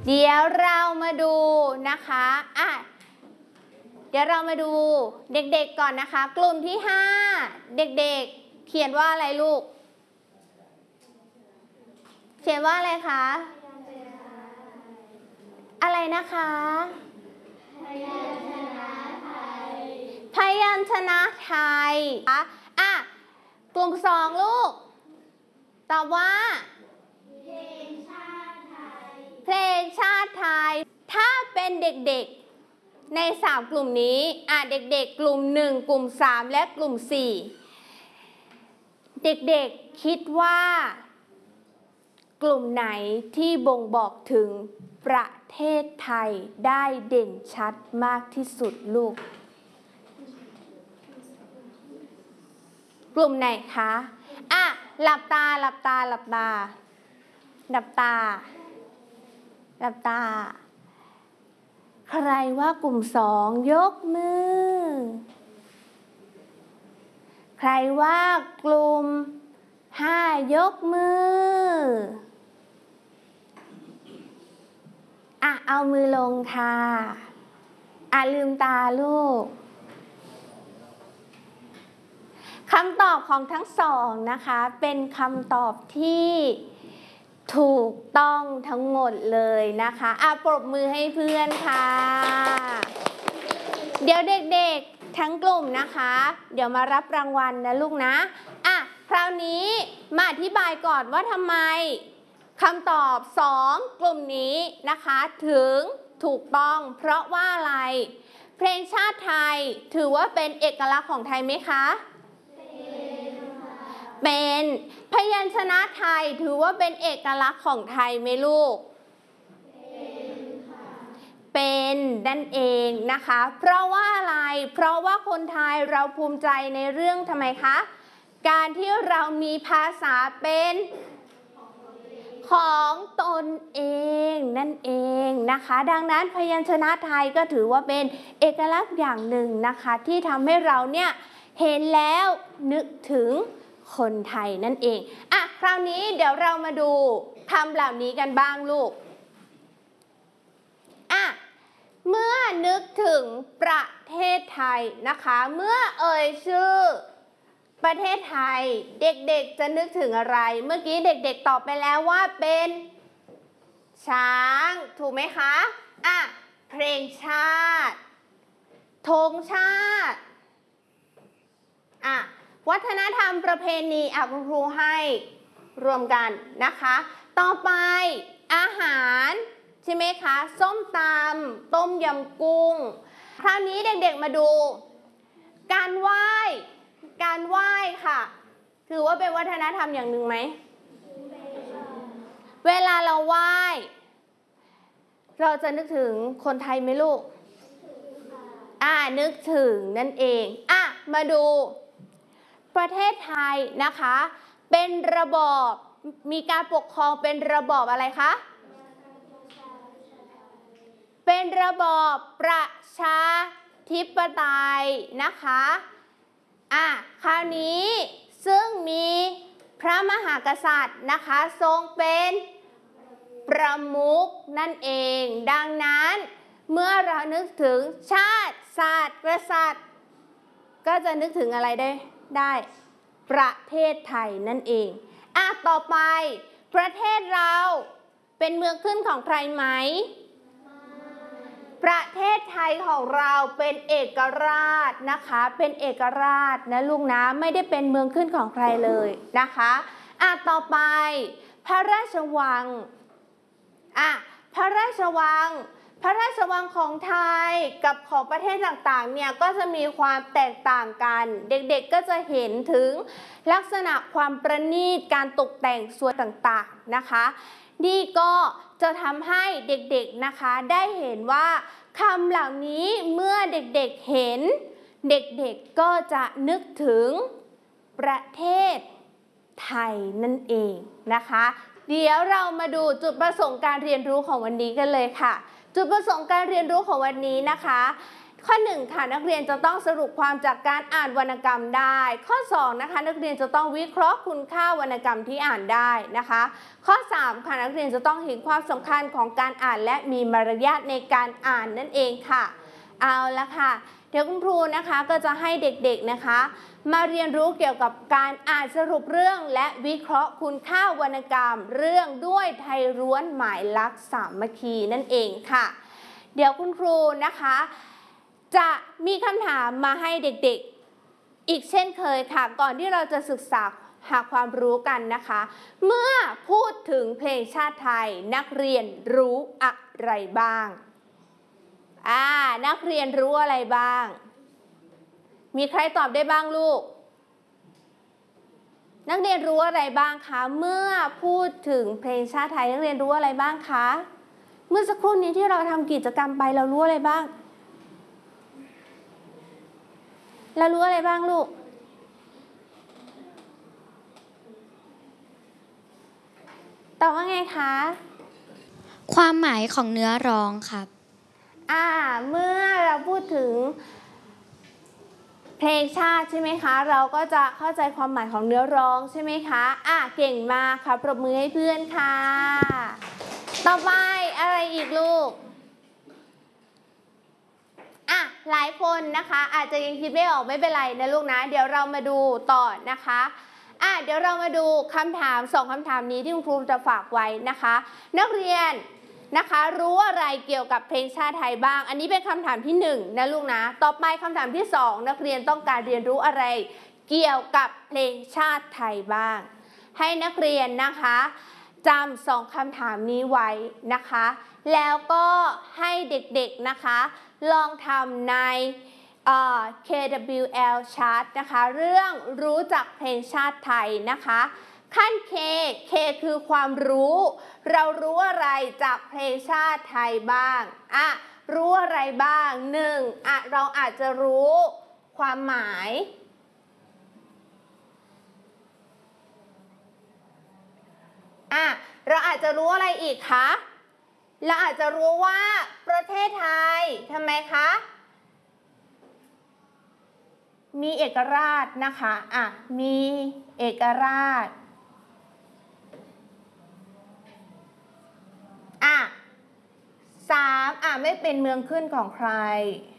เดี๋ยวเรามาดูนะคะเดี๋ยวเรามาดูเด็กๆก่อนนะคะกลุ่มที่5เด็กๆเขียนว่าอะไรลูกเขียนว่าอะไรคะอะไรนะคะพยัญชนะไทยพยัญชนะไทยกลุ่ม2ลูกตอบว่าเพลงชาติไทยเพลงชาติไทยถ้าเป็นเด็กๆใน3กลุ่มนี้เด็กๆกลุ่ม1กลุ่ม3และกลุ่ม4เด็กๆคิดว่ากลุ่มไหนที่บ่งบอกถึงประเทศไทยได้เด่นชัดมากที่สุดลูกกลุ่มไหนคะหลับตาหลับตาหลับตาหลับตาหลับตาใครว่ากลุ่ม2ยกมือใครว่ากลุ่ม5ยกมือเอามือลงค่ะลืมตาลูกคำตอบของทั้งสองนะคะเป็นคำตอบที่ถูกต้องทั้งหมดเลยนะคะปรบมือให้เพื่อนค่ะเดี๋ยวเด็กๆทั้งกลุ่มนะคะเดี๋ยวมารับรางวัลนะลูกนะคราวนี้มาอธิบายก่อนว่าทำไมคำตอบ2กลุ่มนี้นะคะถึงถูกต้องเพราะว่าอะไรเพลงชาติไทยถือว่าเป็นเอกลักษณ์ของไทยไหมคะเป็นพยัญชนะไทยถือว่าเป็นเอกลักษณ์ของไทยไหมลูกเป็นนั่นเองนะคะเพราะว่าอะไรเพราะว่าคนไทยเราภูมิใจในเรื่องทำไมคะการที่เรามีภาษาเป็นของตนเองนั่นเองนะคะดังนั้นพยัญชนะไทยก็ถือว่าเป็นเอกลักษณ์อย่างหนึ่งนะคะที่ทำให้เราเนี่ยเห็นแล้วนึกถึงคนไทยนั่นเองคราวนี้เดี๋ยวเรามาดูคำเหล่านี้กันบ้างลูกเมื่อนึกถึงประเทศไทยนะคะเมื่อเอ่ยชื่อประเทศไทยเด็กๆจะนึกถึงอะไรเมื่อกี้เด็กๆตอบไปแล้วว่าเป็นช้างถูกไหมคะเพลงชาติธงชาติวัฒนธรรมประเพณีคุณครูให้รวมกันนะคะต่อไปอาหารใช่ไหมคะส้มตำต้มยำกุ้งคราวนี้เด็กๆมาดูการไหว้ค่ะถือว่าเป็นวัฒนธรรมอย่างหนึ่งไหมเวลาเราไหว้เราจะนึกถึงคนไทยไหมลูกนึกถึงนั่นเองมาดูประเทศไทยนะคะเป็นระบอบมีการปกครองเป็นระบอบอะไรคะเป็นระบอบประชาธิปไตยนะคะคราวนี้ซึ่งมีพระมหากษัตริย์นะคะทรงเป็นประมุขนั่นเองดังนั้นเมื่อเรานึกถึงชาติศาสตร์กษัตริย์ก็จะนึกถึงอะไรได้ประเทศไทยนั่นเองต่อไปประเทศเราเป็นเมืองขึ้นของใครไหมประเทศไทยของเราเป็นเอกราชนะคะเป็นเอกราชนะลูกนะไม่ได้เป็นเมืองขึ้นของใครเลยนะคะต่อไปพระราชวังพระราชวังของไทยกับของประเทศต่างๆเนี่ยก็จะมีความแตกต่างกันเด็กๆก็จะเห็นถึงลักษณะความประณีตการตกแต่งส่วนต่างๆนะคะนี่ก็จะทำให้เด็กๆนะคะได้เห็นว่าคำเหล่านี้เมื่อเด็กๆเห็นเด็กๆก็จะนึกถึงประเทศไทยนั่นเองนะคะเดี๋ยวเรามาดูจุดประสงค์การเรียนรู้ของวันนี้กันเลยค่ะจุดประสงค์การเรียนรู้ของวันนี้นะคะข้อ1ค่ะนักเรียนจะต้องสรุปความจากการอ่านวรรณกรรมได้ข้อ2นะคะนักเรียนจะต้องวิเคราะห์คุณค่าวรรณกรรมที่อ่านได้นะคะข้อ3ค่ะนักเรียนจะต้องเห็นความสำคัญของการอ่านและมีมารยาทในการอ่านนั่นเองค่ะเอาละค่ะเดี๋ยวคุณครูนะคะก็จะให้เด็กๆนะคะมาเรียนรู้เกี่ยวกับการอ่านสรุปเรื่องและวิเคราะห์คุณค่าวรรณกรรมเรื่องด้วยไทยร้วนหมายลักษณ์สามัคคีนั่นเองค่ะเดี๋ยวคุณครูนะคะจะมีคำถามมาให้เด็กๆอีกเช่นเคยค่ะก่อนที่เราจะศึกษาหาความรู้กันนะคะเมื่อพูดถึงเพลงชาติไทยนักเรียนรู้อะไรบ้างนักเรียนรู้อะไรบ้างมีใครตอบได้บ้างลูกนักเรียนรู้อะไรบ้างคะเมื่อพูดถึงเพลงชาติไทยนักเรียนรู้อะไรบ้างคะเมื่อสักครู่นี้ที่เราทำกิจกรรมไปเรารู้อะไรบ้างเรารู้อะไรบ้างลูกตอบว่าไงคะความหมายของเนื้อร้องครับเมื่อเราพูดถึงเพลงชาติใช่ไหมคะเราก็จะเข้าใจความหมายของเนื้อร้องใช่ไหมคะเก่งมากค่ะปรบมือให้เพื่อนค่ะต่อไปอะไรอีกลูกหลายคนนะคะอาจจะยังคิดไม่ออกไม่เป็นไรนะลูกนะเดี๋ยวเรามาดูต่อนะคะเดี๋ยวเรามาดูคำถาม2คำถามนี้ที่คุณครูจะฝากไว้นะคะนักเรียนนะคะรู้อะไรเกี่ยวกับเพลงชาติไทยบ้างอันนี้เป็นคำถามที่1นะลูกนะต่อไปคำถามที่2นักเรียนต้องการเรียนรู้อะไรเกี่ยวกับเพลงชาติไทยบ้างให้นักเรียนนะคะจำ2คำถามนี้ไว้นะคะแล้วก็ให้เด็กๆนะคะลองทำในKWL Chart นะคะเรื่องรู้จักเพลงชาติไทยนะคะขั้น K คือความรู้เรารู้อะไรจากเพลงชาติไทยบ้างรู้อะไรบ้าง1เราอาจจะรู้ความหมายเราอาจจะรู้อะไรอีกคะเราอาจจะรู้ว่าประเทศไทยทำไมคะมีเอกราชนะคะมีเอกราช3ไม่เป็นเมืองขึ้นของใคร